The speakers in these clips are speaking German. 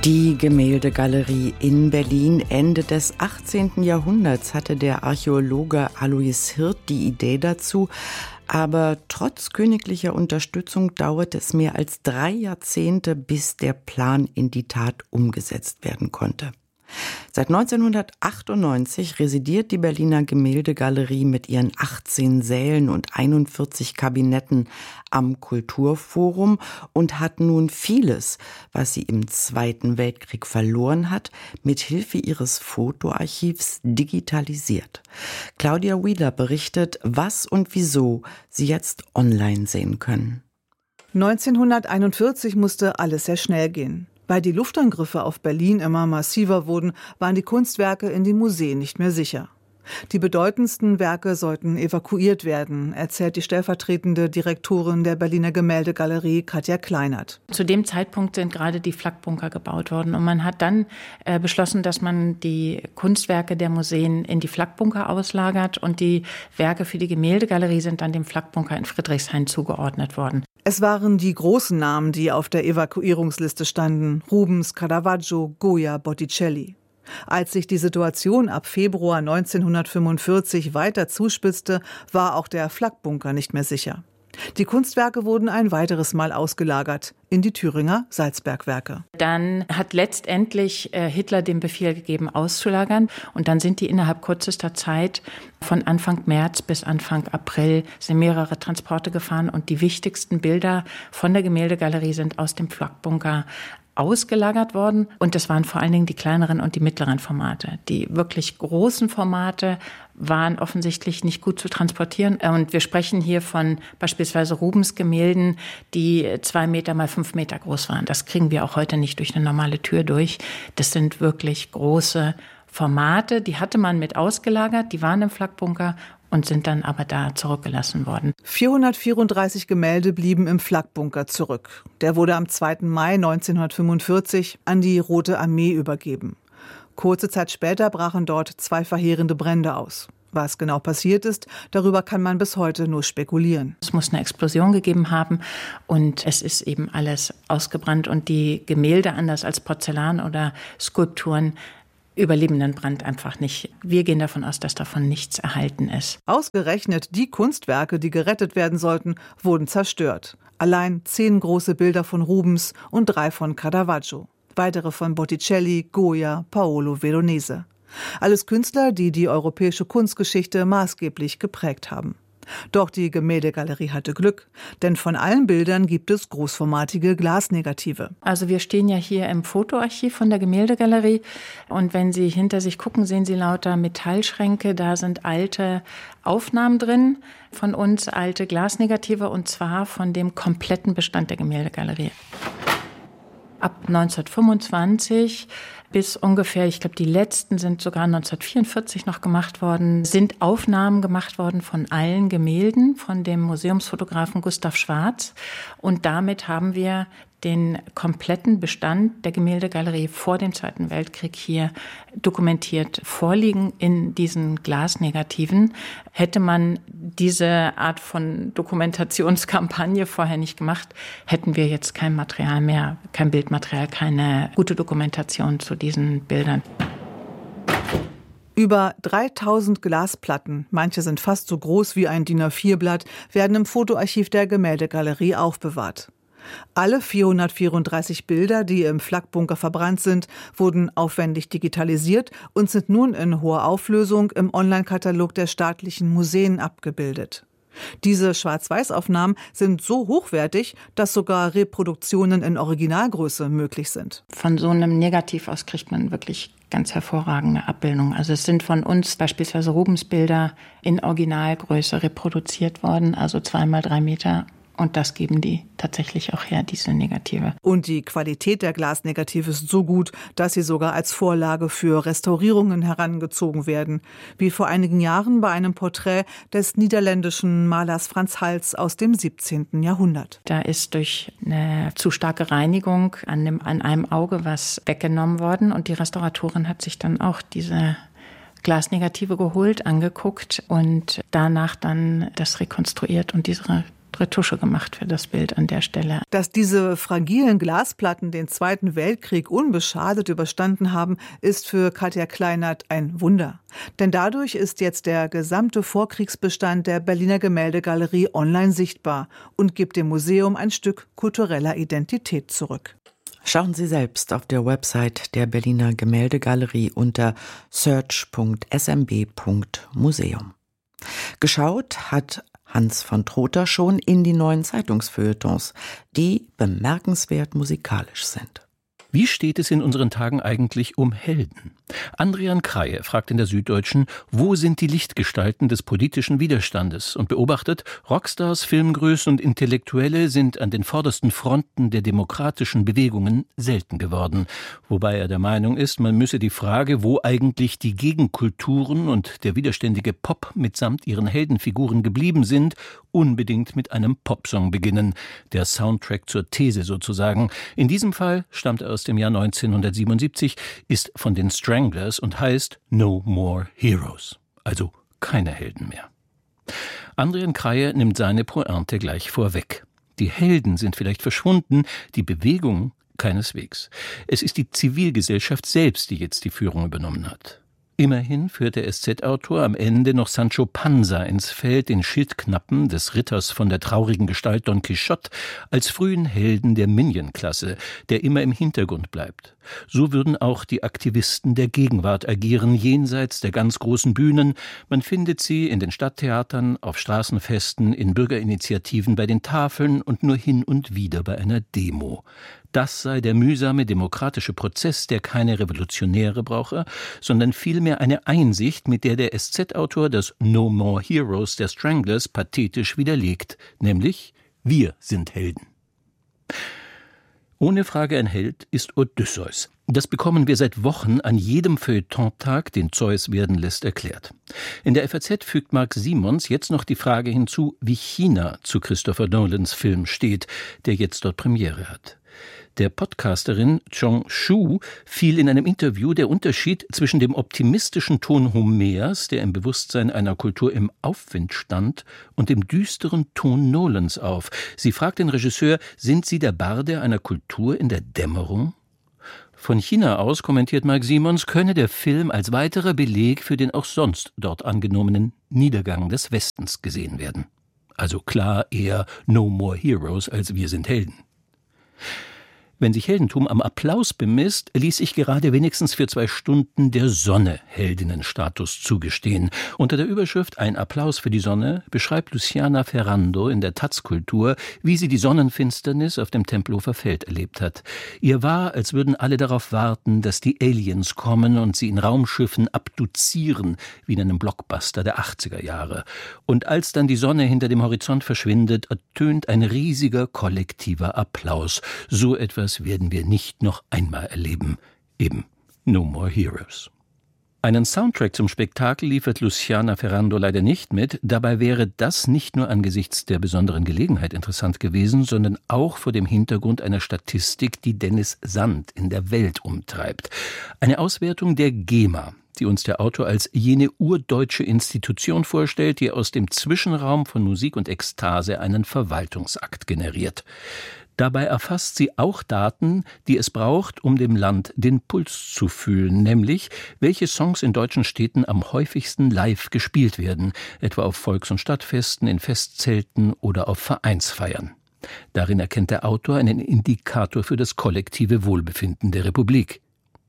Die Gemäldegalerie in Berlin. Ende des 18. Jahrhunderts hatte der Archäologe Alois Hirt die Idee dazu. Aber trotz königlicher Unterstützung dauerte es mehr als 3 Jahrzehnte, bis der Plan in die Tat umgesetzt werden konnte. Seit 1998 residiert die Berliner Gemäldegalerie mit ihren 18 Sälen und 41 Kabinetten am Kulturforum und hat nun vieles, was sie im Zweiten Weltkrieg verloren hat, mit Hilfe ihres Fotoarchivs digitalisiert. Claudia Wheeler berichtet, was und wieso Sie jetzt online sehen können. 1941 musste alles sehr schnell gehen. Weil die Luftangriffe auf Berlin immer massiver wurden, waren die Kunstwerke in den Museen nicht mehr sicher. Die bedeutendsten Werke sollten evakuiert werden, erzählt die stellvertretende Direktorin der Berliner Gemäldegalerie, Katja Kleinert. Zu dem Zeitpunkt sind gerade die Flakbunker gebaut worden und man hat dann beschlossen, dass man die Kunstwerke der Museen in die Flakbunker auslagert und die Werke für die Gemäldegalerie sind dann dem Flakbunker in Friedrichshain zugeordnet worden. Es waren die großen Namen, die auf der Evakuierungsliste standen: Rubens, Caravaggio, Goya, Botticelli. Als sich die Situation ab Februar 1945 weiter zuspitzte, war auch der Flakbunker nicht mehr sicher. Die Kunstwerke wurden ein weiteres Mal ausgelagert in die Thüringer Salzbergwerke. Dann hat letztendlich Hitler den Befehl gegeben, auszulagern. Und dann sind die innerhalb kürzester Zeit von Anfang März bis Anfang April sind mehrere Transporte gefahren. Und die wichtigsten Bilder von der Gemäldegalerie sind aus dem Flakbunker ausgelagert worden. Und das waren vor allen Dingen die kleineren und die mittleren Formate. Die wirklich großen Formate waren offensichtlich nicht gut zu transportieren. Und wir sprechen hier von beispielsweise Rubens Gemälden, die 2 Meter mal 5 Meter groß waren. Das kriegen wir auch heute nicht durch eine normale Tür durch. Das sind wirklich große Formate. Die hatte man mit ausgelagert. Die waren im Flakbunker und sind dann aber da zurückgelassen worden. 434 Gemälde blieben im Flakbunker zurück. Der wurde am 2. Mai 1945 an die Rote Armee übergeben. Kurze Zeit später brachen dort 2 verheerende Brände aus. Was genau passiert ist, darüber kann man bis heute nur spekulieren. Es muss eine Explosion gegeben haben und es ist eben alles ausgebrannt. Und die Gemälde, anders als Porzellan oder Skulpturen, überleben den Brand einfach nicht. Wir gehen davon aus, dass davon nichts erhalten ist. Ausgerechnet die Kunstwerke, die gerettet werden sollten, wurden zerstört. Allein 10 große Bilder von Rubens und 3 von Caravaggio. Weitere von Botticelli, Goya, Paolo Veronese. Alles Künstler, die die europäische Kunstgeschichte maßgeblich geprägt haben. Doch die Gemäldegalerie hatte Glück, denn von allen Bildern gibt es großformatige Glasnegative. Also wir stehen ja hier im Fotoarchiv von der Gemäldegalerie und wenn Sie hinter sich gucken, sehen Sie lauter Metallschränke, da sind alte Aufnahmen drin von uns, alte Glasnegative und zwar von dem kompletten Bestand der Gemäldegalerie. Ab 1925 bis ungefähr, ich glaube, die letzten sind sogar 1944 noch gemacht worden, sind Aufnahmen gemacht worden von allen Gemälden von dem Museumsfotografen Gustav Schwarz. Und damit haben wir den kompletten Bestand der Gemäldegalerie vor dem Zweiten Weltkrieg hier dokumentiert vorliegen in diesen Glasnegativen. Hätte man diese Art von Dokumentationskampagne vorher nicht gemacht, hätten wir jetzt kein Material mehr, kein Bildmaterial, keine gute Dokumentation zu diesen Bildern. Über 3000 Glasplatten, manche sind fast so groß wie ein DIN A4-Blatt, werden im Fotoarchiv der Gemäldegalerie aufbewahrt. Alle 434 Bilder, die im Flakbunker verbrannt sind, wurden aufwendig digitalisiert und sind nun in hoher Auflösung im Online-Katalog der staatlichen Museen abgebildet. Diese Schwarz-Weiß-Aufnahmen sind so hochwertig, dass sogar Reproduktionen in Originalgröße möglich sind. Von so einem Negativ aus kriegt man wirklich ganz hervorragende Abbildungen. Also es sind von uns beispielsweise Rubens-Bilder in Originalgröße reproduziert worden, also 2 mal 3 Meter. Und das geben die tatsächlich auch her, diese Negative. Und die Qualität der Glasnegative ist so gut, dass sie sogar als Vorlage für Restaurierungen herangezogen werden. Wie vor einigen Jahren bei einem Porträt des niederländischen Malers Frans Hals aus dem 17. Jahrhundert. Da ist durch eine zu starke Reinigung an einem Auge was weggenommen worden. Und die Restauratorin hat sich dann auch diese Glasnegative geholt, angeguckt und danach dann das rekonstruiert und diese Retusche gemacht für das Bild an der Stelle. Dass diese fragilen Glasplatten den Zweiten Weltkrieg unbeschadet überstanden haben, ist für Katja Kleinert ein Wunder. Denn dadurch ist jetzt der gesamte Vorkriegsbestand der Berliner Gemäldegalerie online sichtbar und gibt dem Museum ein Stück kultureller Identität zurück. Schauen Sie selbst auf der Website der Berliner Gemäldegalerie unter search.smb.museum. Geschaut hat Hans von Trotha schon in die neuen Zeitungsfeuilletons, die bemerkenswert musikalisch sind. Wie steht es in unseren Tagen eigentlich um Helden? Andrian Kreie fragt in der Süddeutschen, wo sind die Lichtgestalten des politischen Widerstandes, und beobachtet, Rockstars, Filmgrößen und Intellektuelle sind an den vordersten Fronten der demokratischen Bewegungen selten geworden. Wobei er der Meinung ist, man müsse die Frage, wo eigentlich die Gegenkulturen und der widerständige Pop mitsamt ihren Heldenfiguren geblieben sind, unbedingt mit einem Popsong beginnen. Der Soundtrack zur These sozusagen. In diesem Fall stammt er aus dem Jahr 1977, ist von den Stranglers und heißt No More Heroes, also keine Helden mehr. Andrian Kreie nimmt seine Pointe gleich vorweg. Die Helden sind vielleicht verschwunden, die Bewegung keineswegs. Es ist die Zivilgesellschaft selbst, die jetzt die Führung übernommen hat. Immerhin führt der SZ-Autor am Ende noch Sancho Panza ins Feld, den Schildknappen des Ritters von der traurigen Gestalt Don Quixote, als frühen Helden der Minion-Klasse, der immer im Hintergrund bleibt. So würden auch die Aktivisten der Gegenwart agieren, jenseits der ganz großen Bühnen. Man findet sie in den Stadttheatern, auf Straßenfesten, in Bürgerinitiativen, bei den Tafeln und nur hin und wieder bei einer Demo. Das sei der mühsame demokratische Prozess, der keine Revolutionäre brauche, sondern vielmehr eine Einsicht, mit der SZ-Autor das No More Heroes der Stranglers pathetisch widerlegt, nämlich wir sind Helden. Ohne Frage ein Held ist Odysseus. Das bekommen wir seit Wochen an jedem Feuilletontag, den Zeus werden lässt, erklärt. In der FAZ fügt Marc Simons jetzt noch die Frage hinzu, wie China zu Christopher Nolans Film steht, der jetzt dort Premiere hat. Der Podcasterin Chong Shu fiel in einem Interview der Unterschied zwischen dem optimistischen Ton Homers, der im Bewusstsein einer Kultur im Aufwind stand, und dem düsteren Ton Nolans auf. Sie fragt den Regisseur, sind Sie der Barde einer Kultur in der Dämmerung? Von China aus, kommentiert Marc Simons, könne der Film als weiterer Beleg für den auch sonst dort angenommenen Niedergang des Westens gesehen werden. Also klar eher No More Heroes als Wir sind Helden. Wenn sich Heldentum am Applaus bemisst, ließ sich gerade wenigstens für 2 Stunden der Sonne Heldinnenstatus zugestehen. Unter der Überschrift »Ein Applaus für die Sonne« beschreibt Luciana Ferrando in der Taz-Kultur, wie sie die Sonnenfinsternis auf dem Tempelhofer Feld erlebt hat. Ihr war, als würden alle darauf warten, dass die Aliens kommen und sie in Raumschiffen abduzieren, wie in einem Blockbuster der 80er Jahre. Und als dann die Sonne hinter dem Horizont verschwindet, ertönt ein riesiger kollektiver Applaus. So etwas werden wir nicht noch einmal erleben. Eben No More Heroes. Einen Soundtrack zum Spektakel liefert Luciana Ferrando leider nicht mit. Dabei wäre das nicht nur angesichts der besonderen Gelegenheit interessant gewesen, sondern auch vor dem Hintergrund einer Statistik, die Dennis Sand in der Welt umtreibt. Eine Auswertung der GEMA, die uns der Autor als jene urdeutsche Institution vorstellt, die aus dem Zwischenraum von Musik und Ekstase einen Verwaltungsakt generiert. Dabei erfasst sie auch Daten, die es braucht, um dem Land den Puls zu fühlen, nämlich welche Songs in deutschen Städten am häufigsten live gespielt werden, etwa auf Volks- und Stadtfesten, in Festzelten oder auf Vereinsfeiern. Darin erkennt der Autor einen Indikator für das kollektive Wohlbefinden der Republik.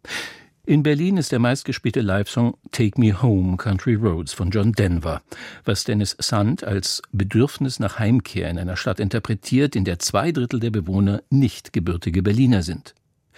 In Berlin ist der meistgespielte Live-Song »Take Me Home, Country Roads« von John Denver, was Dennis Sand als Bedürfnis nach Heimkehr in einer Stadt interpretiert, in der 2/3 der Bewohner nicht gebürtige Berliner sind.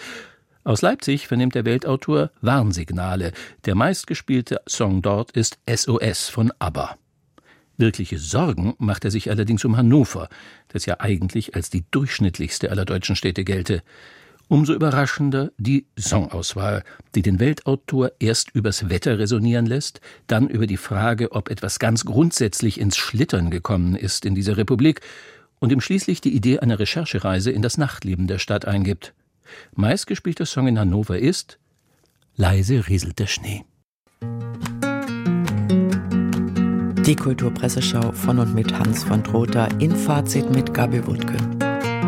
Aus Leipzig vernimmt der Weltautor »Warnsignale«. Der meistgespielte Song dort ist »SOS« von ABBA. Wirkliche Sorgen macht er sich allerdings um Hannover, das ja eigentlich als die durchschnittlichste aller deutschen Städte gelte. Umso überraschender die Songauswahl, die den Weltautor erst übers Wetter resonieren lässt, dann über die Frage, ob etwas ganz grundsätzlich ins Schlittern gekommen ist in dieser Republik und ihm schließlich die Idee einer Recherchereise in das Nachtleben der Stadt eingibt. Meistgespielter Song in Hannover ist »Leise rieselt der Schnee«. Die Kulturpresseschau von und mit Hans von Trotha in Fazit mit Gabi Wuttke.